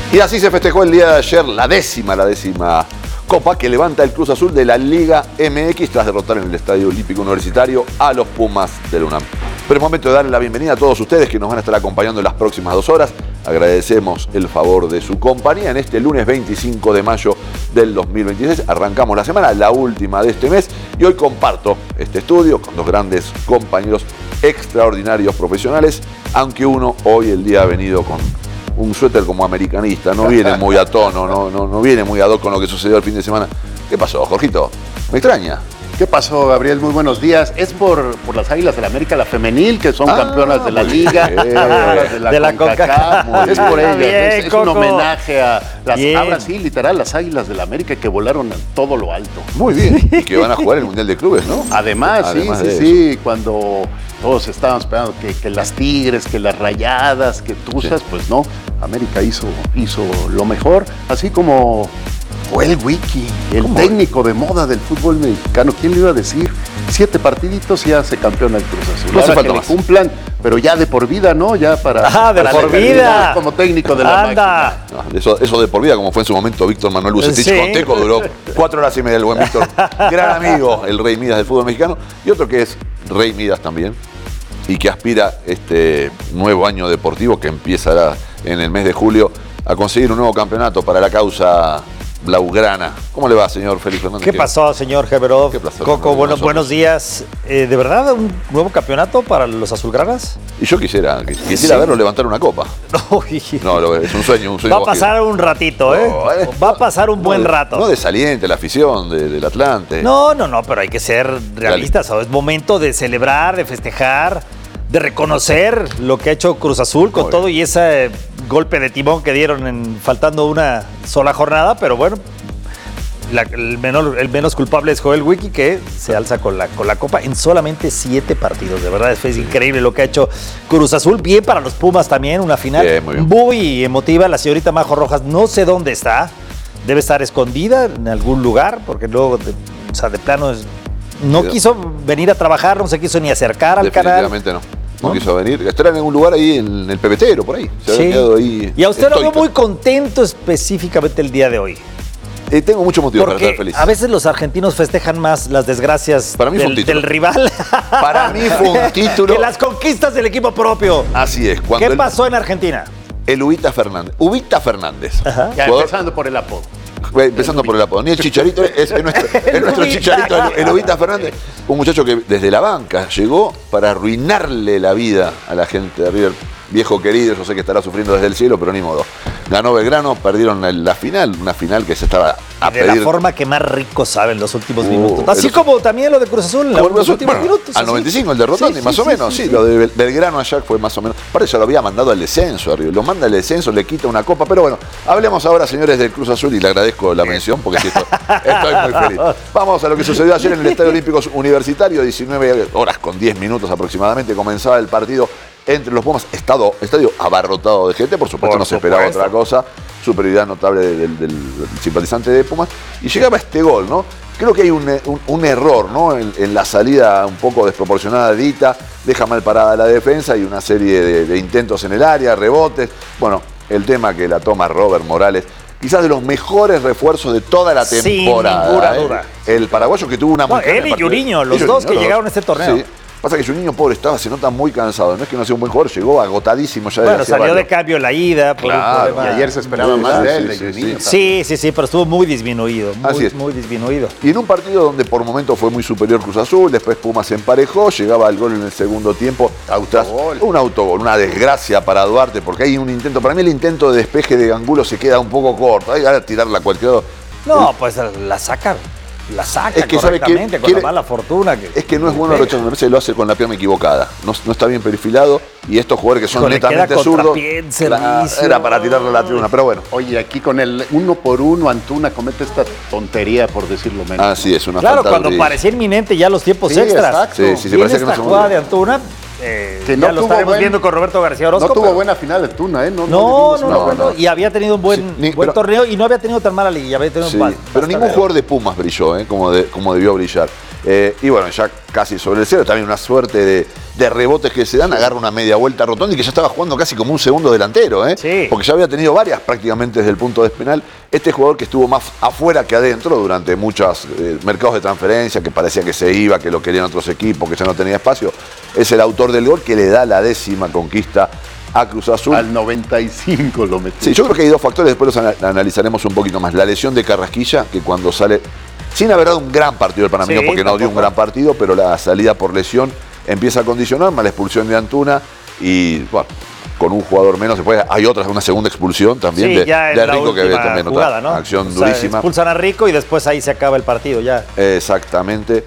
Y así se festejó el día de ayer la décima copa que levanta el Cruz Azul de la Liga MX tras derrotar en el Estadio Olímpico Universitario a los Pumas de la UNAM. Pero es momento de darle la bienvenida a todos ustedes que nos van a estar acompañando en las próximas 2 horas. Agradecemos el favor de su compañía en este lunes 25 de mayo del 2026. Arrancamos la semana, la última de este mes, y hoy comparto este estudio con 2 grandes compañeros extraordinarios profesionales, aunque uno hoy el día ha venido con un suéter como americanista, no viene muy a tono, no viene muy ad hoc con lo que sucedió el fin de semana. ¿Qué pasó, Jorgito? ¿Me extraña? ¿Qué pasó, Gabriel? Muy buenos días. Es por las Águilas del la América, la femenil, que son campeonas de la Liga, de la CONCACAF. Es por ellas. Es un homenaje a las, ahora sí, literal, las Águilas del la América que volaron a todo lo alto. Muy bien. Y que van a jugar el Mundial de Clubes, ¿no? Además sí. Cuando todos estaban esperando que las Tigres, que las Rayadas, que Tuzas, pues no. América hizo lo mejor, así como Joel Wiki, el técnico de moda del fútbol mexicano. ¿Quién le iba a decir? 7 partiditos y ya se campeona el Cruz Azul. No hace falta que más. le cumplan, pero ya de por vida, ¿no? Ya para de por vida. Como técnico de la máquina. No, eso de por vida, como fue en su momento Víctor Manuel Bucetich Conteco, duró 4 horas y media el buen Víctor. Gran amigo, el Rey Midas del fútbol mexicano. Y otro que es Rey Midas también, y que aspira este nuevo año deportivo que empezará en el mes de julio a conseguir un nuevo campeonato para la causa blaugrana. ¿Cómo le va, señor Félix Fernández? ¿Qué pasó, señor Geberov? ¿Qué placer, Coco, buenos días. ¿De verdad un nuevo campeonato para los azulgranas? Y yo quisiera verlo levantar una copa. No, es un sueño. Va a pasar un ratito, ¿eh? Va a pasar un buen rato. No desaliente la afición del Atlante. No, pero hay que ser realistas. Es momento de celebrar, de festejar, de reconocer lo que ha hecho Cruz Azul con todo y ese golpe de timón que dieron faltando una sola jornada, pero bueno, el menos culpable es Joel Wiki, que se alza con la copa en solamente 7 partidos. De verdad es increíble lo que ha hecho Cruz Azul. Bien para los Pumas también, una final muy emotiva. La señorita Majo Rojas no sé dónde está, debe estar escondida en algún lugar, porque luego de plano no quiso venir a trabajar, no se quiso ni acercar al canal. Definitivamente no quiso venir. Estará en un lugar ahí en el pepetero, por ahí. Se había quedado ahí. Y a usted lo veo muy contento específicamente el día de hoy. Tengo mucho motivo para estar feliz. A veces los argentinos festejan más las desgracias del rival. Para mí fue un título. Que las conquistas del equipo propio. Así es. ¿Qué pasó en Argentina? El Ubita Fernández. Ya empezando por el apodo. Empezando por el apodo. Ni el Chicharito, es nuestro Chicharito, el Ubita Fernández. Un muchacho que desde la banca llegó para arruinarle la vida a la gente de River. Viejo querido, yo sé que estará sufriendo desde el cielo, pero ni modo. Ganó Belgrano, perdieron la final, una final que se estaba a pedir. De la forma que más rico saben los últimos minutos. Así como también lo de Cruz Azul en los últimos minutos. Al 95, el de Rotondi, más o menos. Sí, lo de Belgrano allá fue más o menos. Parece que lo había mandado al descenso arriba. Lo manda al descenso, le quita una copa. Pero bueno, hablemos ahora, señores, del Cruz Azul, y le agradezco la mención porque estoy muy feliz. Vamos a lo que sucedió ayer en el Estadio Olímpico Universitario, 19 horas con 10 minutos aproximadamente. Comenzaba el partido entre los Pumas, estadio abarrotado de gente, por supuesto no se esperaba otra cosa, superioridad notable del simpatizante de Pumas, y llegaba este gol, ¿no? Creo que hay un error, ¿no? En la salida un poco desproporcionada de Dita, deja mal parada la defensa y una serie de intentos en el área, rebotes. Bueno, el tema que la toma Robert Morales, quizás de los mejores refuerzos de toda la temporada. Sin ninguna duda. El paraguayo que tuvo una... él y Juninho, los dos que llegaron a este torneo. Sí. Pasa que Juninho, pobre, se nota muy cansado. No es que no sea un buen jugador, llegó agotadísimo ya. Bueno, salió de cambio la ida. Claro, y ayer se esperaba más de él. Sí, pero estuvo muy disminuido. Muy disminuido. Y en un partido donde por momentos fue muy superior Cruz Azul, después Pumas se emparejó, llegaba el gol en el segundo tiempo. Un autogol, una desgracia para Duarte, porque hay un intento. Para mí el intento de despeje de Angulo se queda un poco corto. Hay que tirarla a cualquier lado. No, pues la saca. La saca correctamente, con la mala fortuna. Es que no es bueno Rocha, me parece que lo hace con la pierna equivocada. No está bien perfilado, y estos jugadores que son netamente zurdos, era para tirarlo a la tribuna, pero bueno. Oye, aquí con el 1 por 1 Antuna comete esta tontería, por decirlo menos. Así es, una falta. Claro, cuando parecía inminente ya los tiempos extras. Sí, parece que no se jugada de Antuna, que ya lo estaremos viendo con Roberto García Orozco. No tuvo buena final de Antuna, ¿eh? No. Y había tenido un buen torneo y no había tenido tan mala liga. Pero ningún jugador de Pumas brilló, como debió brillar. Y bueno, ya casi sobre el cero, también una suerte de rebotes que se dan, agarra una media vuelta Rotondi que ya estaba jugando casi como un segundo delantero, Sí. Porque ya había tenido varias prácticamente desde el punto de penal. Este jugador que estuvo más afuera que adentro durante muchos mercados de transferencia, que parecía que se iba, que lo querían otros equipos, que ya no tenía espacio, es el autor del gol que le da la 10ª conquista a Cruz Azul. Al 95 lo metió. Sí, yo creo que hay dos factores, después los analizaremos un poquito más. La lesión de Carrasquilla, que cuando sale, sin haber dado un gran partido el panameño, porque no dio un gran partido, pero la salida por lesión empieza a condicionar, más la expulsión de Antuna y, bueno, con un jugador menos. Después hay una segunda expulsión también de Rico, que también jugada, ¿no? acción durísima. Expulsan a Rico y después ahí se acaba el partido ya. Exactamente.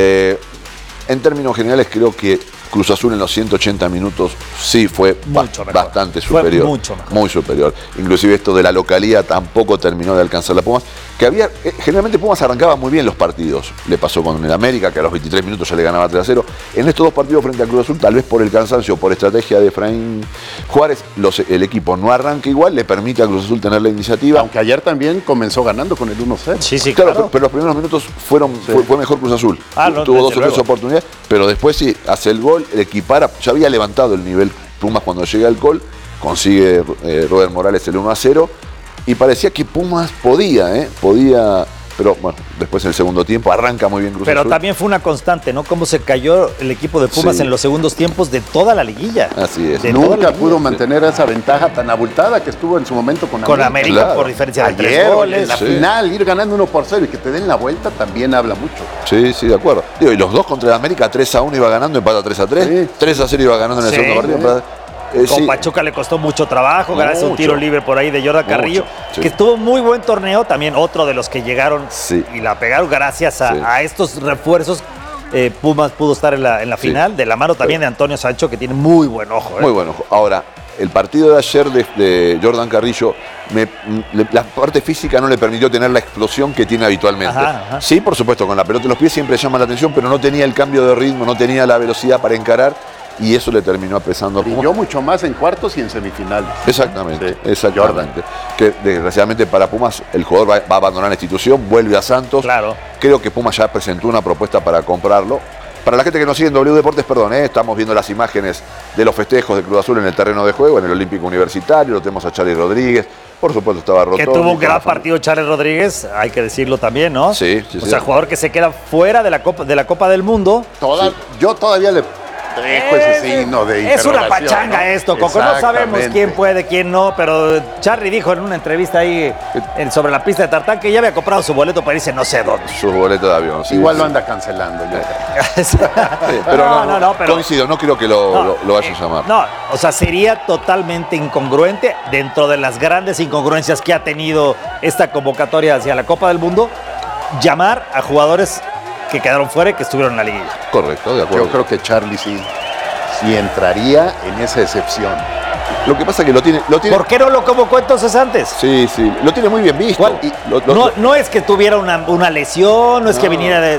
En términos generales, creo que Cruz Azul en los 180 minutos sí fue bastante superior. Fue mucho mejor. Muy superior. Inclusive esto de la localía tampoco terminó de alcanzar la Pumas. Que había, generalmente Pumas arrancaba muy bien los partidos. Le pasó con el América, que a los 23 minutos ya le ganaba 3-0. En estos dos partidos frente a Cruz Azul, tal vez por el cansancio, por estrategia de Efraín Juárez, el equipo no arranca igual, le permite a Cruz Azul tener la iniciativa. Aunque ayer también comenzó ganando con el 1-0. Sí, claro. Pero los primeros minutos fue mejor Cruz Azul. Tuvo dos o tres oportunidades, pero después sí, hace el gol, el equipara. Ya había levantado el nivel Pumas cuando llega el gol, consigue Robert Morales el 1-0 y parecía que Pumas podía, pero bueno, después en el segundo tiempo arranca muy bien Cruz Azul. Pero también fue una constante, ¿no? Cómo se cayó el equipo de Pumas en los segundos tiempos de toda la liguilla. Así es. Nunca pudo mantener esa ventaja tan abultada que estuvo en su momento con América. Con América, claro, por diferencia de 3 goles. En la final, ir ganando 1-0 y que te den la vuelta también habla mucho. Sí, de acuerdo. Y los dos contra el América, 3-1 iba ganando, empata 3-3. 3-0 iba ganando en el segundo partido. Con Pachuca le costó mucho trabajo, ganarse un tiro libre por ahí de Jordan Carrillo, que estuvo muy buen torneo, también otro de los que llegaron y la pegaron gracias a estos refuerzos. Pumas pudo estar en la final, de la mano también de Antonio Sancho, que tiene muy buen ojo. Muy buen ojo. Ahora, el partido de ayer de Jordan Carrillo, la parte física no le permitió tener la explosión que tiene habitualmente. Ajá. Sí, por supuesto, con la pelota en los pies siempre llama la atención, pero no tenía el cambio de ritmo, no tenía la velocidad para encarar. Y eso le terminó pesando. Brilló mucho más en cuartos y en semifinales. Exactamente. Que desgraciadamente para Pumas el jugador va a abandonar la institución, vuelve a Santos. Claro. Creo que Pumas ya presentó una propuesta para comprarlo. Para la gente que nos sigue en W Deportes, estamos viendo las imágenes de los festejos de Cruz Azul en el terreno de juego, en el Olímpico Universitario. Lo tenemos a Charly Rodríguez. Por supuesto estaba Rotondi. Que tuvo un gran partido Charly Rodríguez, hay que decirlo también, ¿no? Sí. O sea, jugador que se queda fuera de la Copa del Mundo. Yo todavía le dejo ese signo de es una pachanga esto, Coco. No sabemos quién puede, quién no, pero Charly dijo en una entrevista ahí sobre la pista de tartán que ya había comprado su boleto para irse no sé dónde. Su boleto de avión. Igual lo anda cancelando. Pero no, coincido, no creo que lo vaya a llamar. No, o sea, sería totalmente incongruente dentro de las grandes incongruencias que ha tenido esta convocatoria hacia la Copa del Mundo, llamar a jugadores que quedaron fuera y que estuvieron en la liguilla. Correcto, de acuerdo. Yo creo que Charly sí entraría en esa excepción. Lo que pasa es que lo tiene... ¿Por qué no lo convocó entonces antes? Sí, lo tiene muy bien visto. No es que tuviera una lesión, no es que viniera de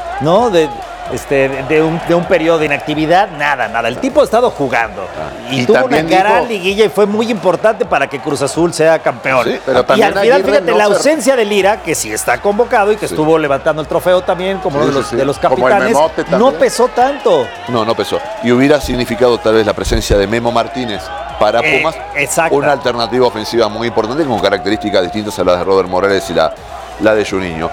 un periodo de inactividad, nada. El tipo ha estado jugando y tuvo una gran liguilla y fue muy importante para que Cruz Azul sea campeón. Sí, pero y al final, fíjate, la ausencia de Lira, que sí está convocado y que estuvo levantando el trofeo también como uno de los capitanes, no pesó tanto. No pesó. Y hubiera significado tal vez la presencia de Memo Martínez para Pumas, una alternativa ofensiva muy importante con características distintas a las de Robert Morales y la de Juninho.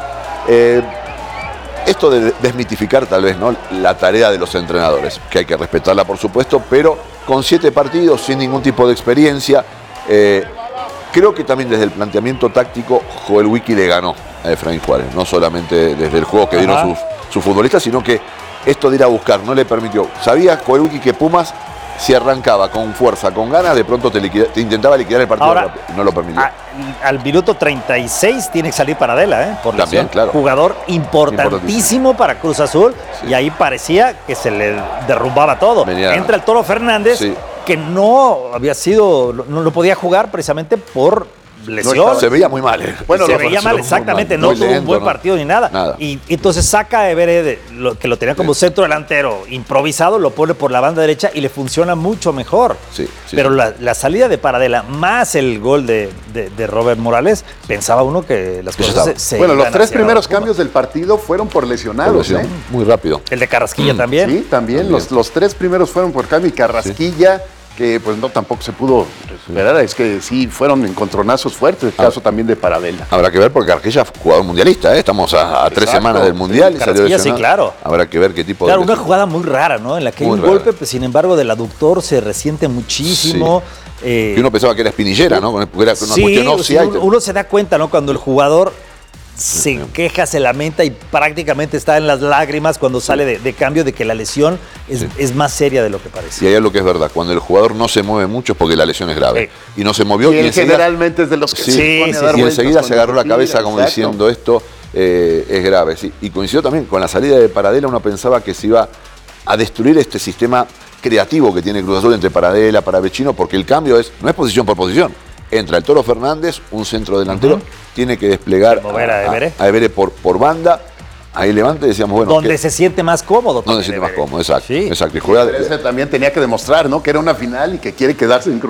Esto de desmitificar tal vez la tarea de los entrenadores, que hay que respetarla por supuesto, pero con 7 partidos, sin ningún tipo de experiencia, creo que también desde el planteamiento táctico Joel Wiki le ganó a Efraín Juárez, no solamente desde el juego que dieron sus futbolistas, sino que esto de ir a buscar no le permitió. Sabía Joel Wiki que Pumas, si arrancaba con fuerza, con ganas, de pronto te intentaba liquidar el partido. Ahora, rápido, no lo permitió. Al minuto 36 tiene que salir Paradela, por también, claro. Jugador importantísimo para Cruz Azul, y ahí parecía que se le derrumbaba todo. Entra el Toro Fernández, que no había sido, no lo podía jugar precisamente por lesión. Se veía muy mal. Bueno, se veía mal, exactamente. No tuvo un buen partido ni nada. Y entonces saca a Everett, que lo tenía como centro delantero improvisado, lo pone por la banda derecha y le funciona mucho mejor. Pero la salida de Paradela más el gol de Robert Morales, pensaba uno que las cosas se Bueno, los 3 primeros cambios del partido fueron por lesionados. Muy rápido. El de Carrasquilla también. Sí, también. Los 3 primeros fueron por cambio y Carrasquilla, que pues no tampoco se pudo recuperar. Es que sí, fueron encontronazos fuertes. El caso también de Paradela. Habrá que ver porque Carrasquilla es jugador mundialista. Estamos a 3 semanas del Mundial. Sí, y salió lesionado. Sí, claro. Habrá que ver qué tipo de... Claro, una jugada muy rara, ¿no? En la que hay un golpe, pues, sin embargo, del aductor se resiente muchísimo. Que uno pensaba que era espinillera, ¿no? Porque era una cuestión ósea. Uno se da cuenta, ¿no? Cuando el jugador se queja, se lamenta y prácticamente está en las lágrimas cuando sale de cambio de que la lesión es más seria de lo que parece. Y ahí es lo que es verdad, cuando el jugador no se mueve mucho es porque la lesión es grave. Y no se movió. Y generalmente es de los que se pone a dar vueltas. Y enseguida se agarró la cabeza como diciendo esto es grave. Y coincidió también con la salida de Paradela, uno pensaba que se iba a destruir este sistema creativo que tiene Cruz Azul entre Paradela, Paravecino, porque el cambio no es posición por posición. Entra el Toro Fernández, un centro delantero, tiene que desplegar a Everett por banda. Ahí levanta y decíamos, bueno. Donde se siente más cómodo. Donde se siente más cómodo, exacto. Sí. Exacto. Y también tenía que demostrar, ¿no? Que era una final y que quiere quedarse en Cruz